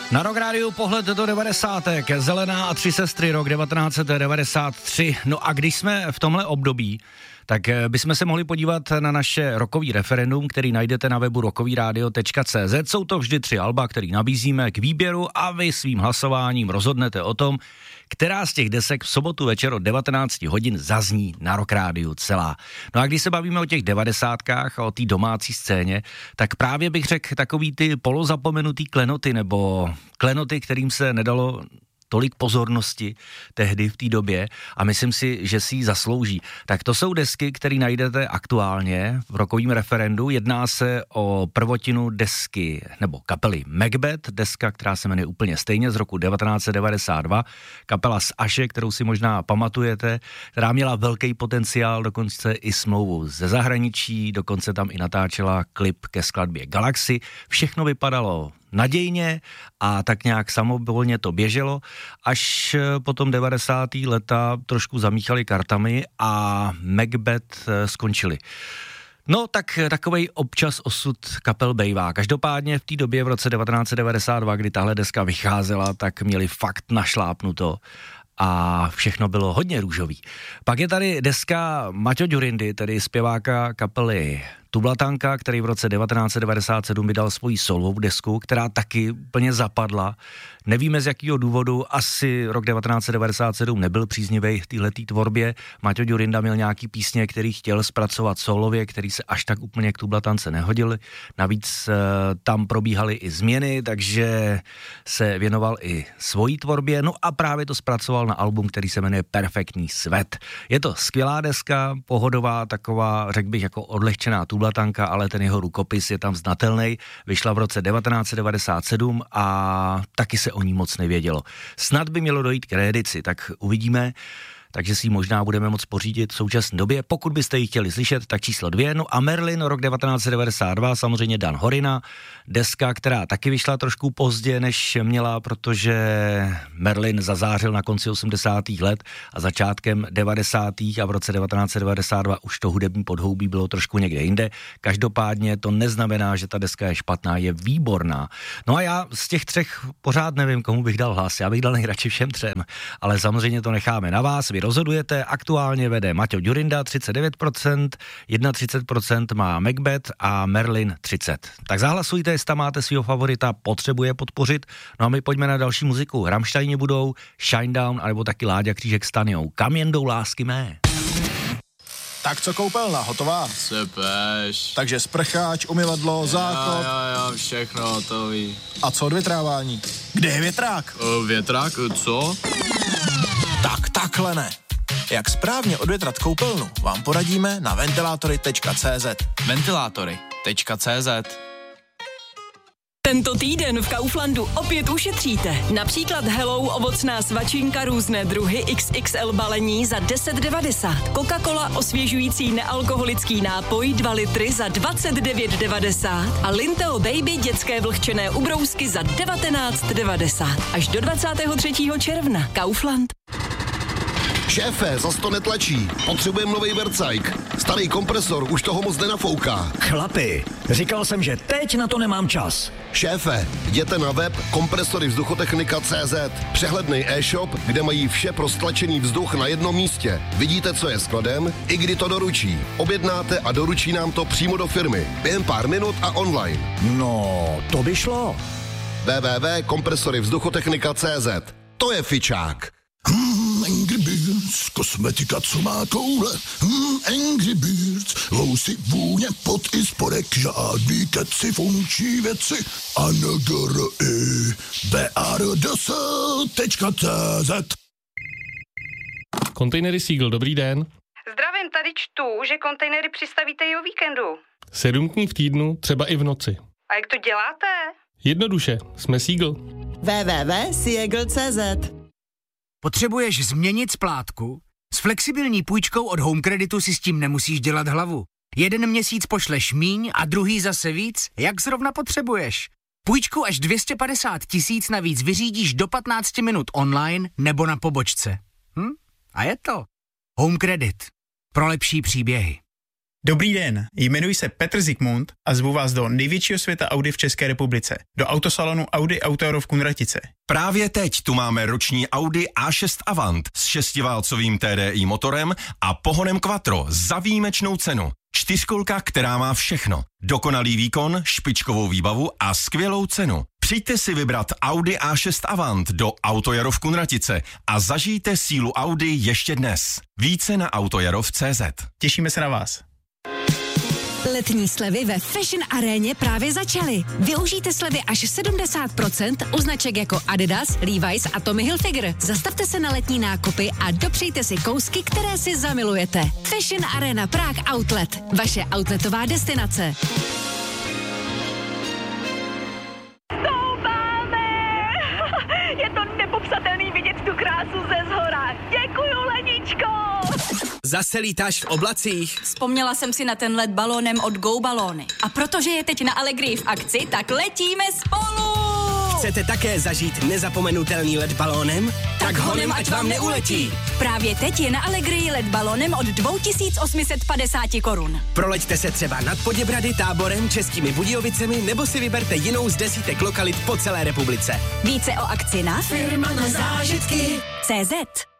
Na Rock Rádiu pohled do 90. Zelená a 3 sestry, rok 1993. No a když jsme v tomhle období, tak bychom se mohli podívat na naše rockový referendum, který najdete na webu rockovyradio.cz. Jsou to vždy 3 alba, který nabízíme k výběru a vy svým hlasováním rozhodnete o tom, která z těch desek v sobotu večer od 19 hodin zazní na Rock Rádiu celá. No a když se bavíme o těch 90kách a o té domácí scéně, tak právě bych řekl takový ty polozapomenutý klenoty nebo klenoty, kterým se nedalo tolik pozornosti tehdy v té době a myslím si, že si ji zaslouží. Tak to jsou desky, které najdete aktuálně v rockovém referendu. Jedná se o prvotinu desky nebo kapely Macbeth, deska, která se jmenuje úplně stejně z roku 1992. Kapela z Aše, kterou si možná pamatujete, která měla velký potenciál, dokonce i smlouvu ze zahraničí, dokonce tam i natáčela klip ke skladbě Galaxy. Všechno vypadalo nadějně a tak nějak samovolně to běželo, až potom 90. leta trošku zamíchali kartami a Macbeth skončili. No tak takovej občas osud kapel bejvá. Každopádně v té době v roce 1992, kdy tahle deska vycházela, tak měli fakt našlápnuto a všechno bylo hodně růžový. Pak je tady deska Maťo Ďurindy, tedy zpěváka kapely Tublatanka, který v roce 1997 vydal svoji solovou desku, která taky úplně zapadla. Nevíme z jakého důvodu, asi rok 1997 nebyl příznivý v téhletý tvorbě. Maťo Ďurinda měl nějaký písně, který chtěl zpracovat solově, který se až tak úplně k Tublatance nehodil. Navíc tam probíhaly i změny, takže se věnoval i svojí tvorbě. No a právě to zpracoval na album, který se jmenuje Perfektní svět. Je to skvělá deska, pohodová, taková, řekl bych, jako odlehčená Tublatanka, ale ten jeho rukopis je tam znatelný. Vyšla v roce 1997 a taky se o ní moc nevědělo. Snad by mělo dojít k reedici, tak uvidíme. Takže si ji možná budeme moct pořídit v současné době. Pokud byste ji chtěli slyšet, tak číslo 2. No a Merlin, rok 1992, samozřejmě Dan Horina, deska, která taky vyšla trošku pozdě, než měla, protože Merlin zazářil na konci 80. let a začátkem 90. a v roce 1992 už to hudební podhoubí bylo trošku někde jinde. Každopádně to neznamená, že ta deska je špatná, je výborná. No a já z těch 3 pořád nevím, komu bych dal hlas. Já bych dal nejradši všem 3, ale samozřejmě to necháme na vás. Vy rozhodujete, aktuálně vede Maťo Ďurinda 39%, 31% má Macbeth a Merlin 30%. Tak zahlasujte, jestli tam máte svého favorita, potřebuje podpořit. No a my pojďme na další muziku. Rammsteini budou, Shinedown, anebo taky Láďa Křížek s Tanjou. Kam jen jdou lásky mé. Tak co koupelna, hotová? Sepeš. Takže sprcháč, umyvadlo, záchod. Jo, všechno hotový. A co odvětrávání? Kde je větrák? Větrák? Co? Tak takhle ne. Jak správně odvětrat koupelnu, vám poradíme na ventilátory.cz. Ventilátory.cz. Tento týden v Kauflandu opět ušetříte. Například Hello ovocná svačinka různé druhy XXL balení za 10,90. Coca-Cola osvěžující nealkoholický nápoj 2 litry za 29,90. A Linteo Baby dětské vlhčené ubrousky za 19,90. Až do 23. června. Kaufland. Šéfe, zas to netlačí. Potřebujeme novej vercajk. Starý kompresor už toho moc nenafouká. Chlapi, říkal jsem, že teď na to nemám čas. Šéfe, jděte na web kompresorivzduchotechnika.cz. Přehledný e-shop, kde mají vše pro stlačený vzduch na jednom místě. Vidíte, co je skladem, i kdy to doručí. Objednáte a doručí nám to přímo do firmy. Během pár minut a online. No, to by šlo. www.kompresorivzduchotechnika.cz. To je fičák. Angry Birds, kosmetika, co má koule. Angry Birds, vousy, vůně, pot i spodek, žádný keci, funkční věci. BARDS.cz. Kontejnery Seagull, dobrý den. Zdravím, tady čtu, že kontejnery přistavíte i o víkendu. 7 dní v týdnu, třeba i v noci. A jak to děláte? Jednoduše, jsme Seagull. www.seagull.cz. Potřebuješ změnit splátku? S flexibilní půjčkou od Home Creditu si s tím nemusíš dělat hlavu. 1 měsíc pošleš míň a druhý zase víc, jak zrovna potřebuješ. Půjčku až 250 000 navíc vyřídíš do 15 minut online nebo na pobočce. A je to. Home Credit. Pro lepší příběhy. Dobrý den, jmenuji se Petr Zikmund a zvu vás do největšího světa Audi v České republice, do autosalonu Audi Auto v Kunratice. Právě teď tu máme roční Audi A6 Avant s 6válcovým TDI motorem a pohonem Quattro za výjimečnou cenu. 4kolka, která má všechno. Dokonalý výkon, špičkovou výbavu a skvělou cenu. Přijďte si vybrat Audi A6 Avant do Autojaro v Kunratice a zažijte sílu Audi ještě dnes. Více na autojarov.cz. Těšíme se na vás. Letní slevy ve Fashion Aréně právě začaly. Využijte slevy až 70% u značek jako Adidas, Levi's a Tommy Hilfiger. Zastavte se na letní nákupy a dopřejte si kousky, které si zamilujete. Fashion Arena Prague Outlet. Vaše outletová destinace. Je to nepopsatelný vidět tu krásu ze zhora. Děkuju, Leničko! Zase lítáš v oblacích? Vzpomněla jsem si na ten let balónem od Go Balóny. A protože je teď na Allegrii v akci, tak letíme spolu! Chcete také zažít nezapomenutelný let balónem? Tak honem, ať vám neuletí! Právě teď je na Allegrii let balónem od 2850 korun. Proleďte se třeba nad Poděbrady, Táborem, Českými Budějovicemi nebo si vyberte jinou z desítek lokalit po celé republice. Více o akci na Firma na zážitky CZ.